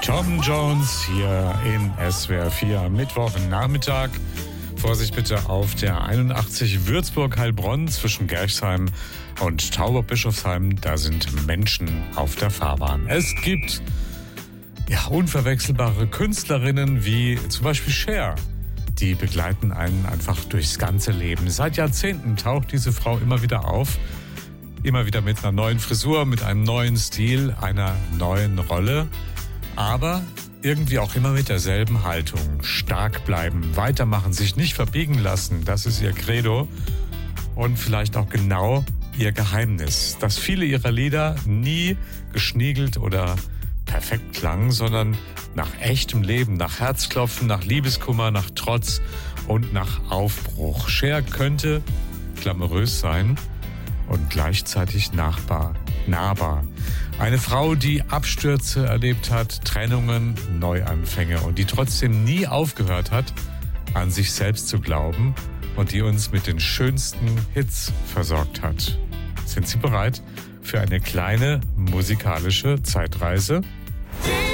Tom Jones hier in SWR 4 am Mittwochnachmittag. Vorsicht bitte auf der 81 Würzburg-Heilbronn zwischen Gerchsheim und Tauber-Bischofsheim. Da sind Menschen auf der Fahrbahn. Es gibt unverwechselbare Künstlerinnen wie zum Beispiel Cher. Die begleiten einen einfach durchs ganze Leben. Seit Jahrzehnten taucht diese Frau immer wieder auf. Immer wieder mit einer neuen Frisur, mit einem neuen Stil, einer neuen Rolle. Aber irgendwie auch immer mit derselben Haltung. Stark bleiben, weitermachen, sich nicht verbiegen lassen. Das ist ihr Credo. Und vielleicht auch genau ihr Geheimnis. Dass viele ihrer Lieder nie geschniegelt oder perfekt klangen, sondern nach echtem Leben, nach Herzklopfen, nach Liebeskummer, nach Trotz und nach Aufbruch. Cher könnte glamourös sein und gleichzeitig nahbar. Eine Frau, die Abstürze erlebt hat, Trennungen, Neuanfänge und die trotzdem nie aufgehört hat, an sich selbst zu glauben und die uns mit den schönsten Hits versorgt hat. Sind Sie bereit für eine kleine musikalische Zeitreise?